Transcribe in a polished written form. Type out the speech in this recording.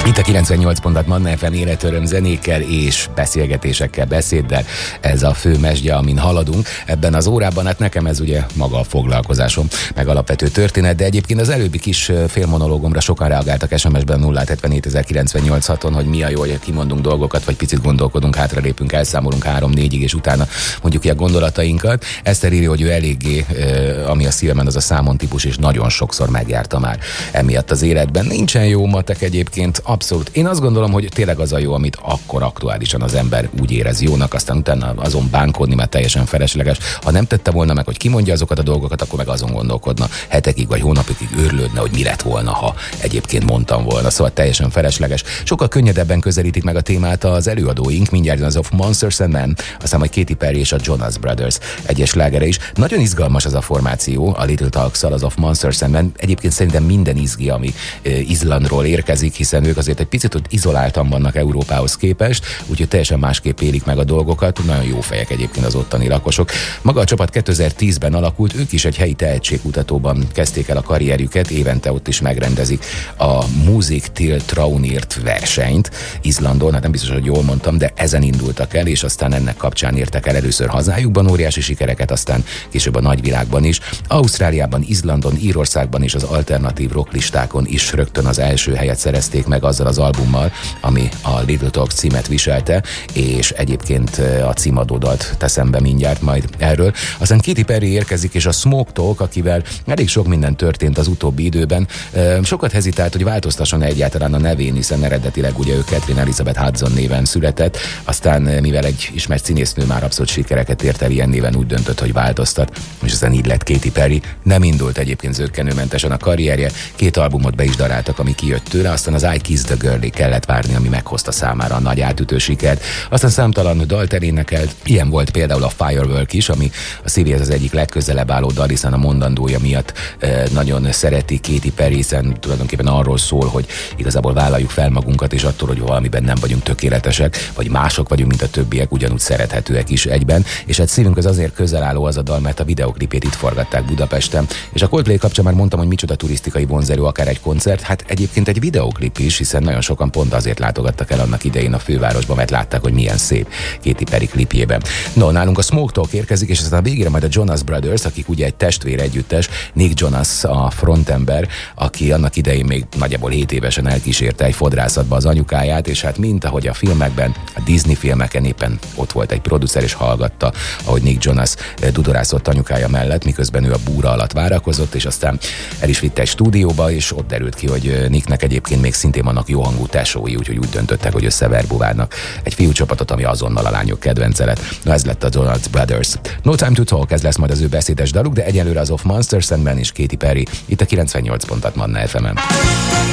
Itt a 98 pontat Manna FM életöröm zenékkel és beszélgetésekkel, beszéddel. Ez a fő mesdje, amin haladunk. Ebben az órában, hát nekem ez ugye maga a foglalkozásom, meg alapvető történet, de egyébként az előbbi kis félmonológomra sokan reagáltak SMS-ben 0-70-9098-6-on, hogy mi a jó, hogy kimondunk dolgokat, vagy picit gondolkodunk, hátralépünk, elszámolunk 3-4-ig, és utána mondjuk ki a gondolatainkat. Eszter írja, hogy ő eléggé, ami a szívemben, az a számon típus, és nagyon sokszor megjárta már emiatt az életben. Nincsen jó matek egyébként. Abszolút. Én azt gondolom, hogy tényleg az a jó, amit akkor aktuálisan az ember úgy érez jónak, aztán utána azon bánkodni már teljesen felesleges. Ha nem tette volna meg, hogy kimondja azokat a dolgokat, akkor meg azon gondolkodna hetekig vagy hónapokig, őrlődne, hogy mi lett volna, ha egyébként mondtam volna. Szóval teljesen felesleges. Sokkal könnyedebben közelítik meg a témát az előadóink, mindjárt az Of Monsters and Men, aztán majd Katy Perry és a Jonas Brothers egyes slágere is. Nagyon izgalmas az a formáció, a Little Talks-szal, az Of Monsters and Men. Egyébként szerintem minden izgi, ami Izlandról érkezik, hiszen ők azért egy picit ott izoláltan vannak Európához képest, úgyhogy teljesen másképp élik meg a dolgokat. Nagyon jó fejek egyébként az ottani lakosok. Maga a csapat 2010-ben alakult, ők is egy helyi tehetségkutatóban kezdték el a karrierjüket, évente ott is megrendezik a Music till Traunért versenyt Izlandon, hát nem biztos, hogy jól mondtam, de ezen indultak el, és aztán ennek kapcsán értek el először hazájukban óriási sikereket, aztán később a nagyvilágban is. Ausztráliában, Izlandon, Írországban és az alternatív rock listákon is rögtön az első helyet szerezték meg azzal az albummal, ami a Little Talk címet viselte, és egyébként a címadódalt teszem be mindjárt majd erről. Aztán Katy Perry érkezik, és a Smoke Talk, akivel elég sok minden történt az utóbbi időben. Sokat hezitált, hogy változtasson egyáltalán a nevén, hiszen eredetileg ugye ő Catherine Elizabeth Hudson néven született, aztán mivel egy ismert színésznő már abszolút sikereket ért el ilyen néven, úgy döntött, hogy változtat, és aztán így lett Katy Perry. Nem indult egyébként zökkenőmentesen a karrierje, 2 albumot be is daráltak, ami kijött tőle, aztán az I Kissed the Girl-ig kellett várni, ami meghozta számára a nagy átütő sikert. Aztán számtalan dalt elénekelt, ilyen volt például a Firework is, ami a szívéhez az egyik legközelebb álló dal, hiszen a mondandója miatt nagyon szereti Katy Perry, hiszen tulajdonképpen arról szól, hogy igazából vállaljuk fel magunkat, és attól, hogy valamiben nem vagyunk tökéletesek, vagy mások vagyunk, mint a többiek, ugyanúgy szerethetőek is egyben. És hát szívünkhöz azért közel álló az a dal, mert a videoklipét itt forgatták Budapesten. És a Coldplay kapcsán már mondtam, hogy micsoda turisztikai vonzerő akár egy koncert, hát egyébként egy videoklip is, hiszen nagyon sokan pont azért látogattak el annak idején a fővárosba, mert látták, hogy milyen szép Katy Perry klipjében. No, nálunk a Smoke Talk érkezik, és aztán a végére majd a Jonas Brothers, akik ugye egy testvér együttes, Nick Jonas a frontember, aki annak idején még nagyjából 7 évesen elkísérte egy fodrászatba az anyukáját, és hát mint ahogy a filmekben, a Disney filmeken éppen ott volt egy producer, és hallgatta, ahogy Nick Jonas dudorászott anyukája mellett, miközben ő a búra alatt várakozott, és aztán el is vitte egy stúdióba, és ott derült ki, hogy Nicknek egyébként még szintén vannak jó hangú tesói, úgyhogy úgy döntöttek, hogy összeverbuválnak egy fiúcsapatot, ami azonnal a lányok kedvence lett. Na, ez lett a Jonas Brothers. No Time to Talk, ez lesz majd az ő beszédes daluk, de egyelőre az Of Monsters and Men és Katy Perry, itt a 98 pontat Manna FM-en.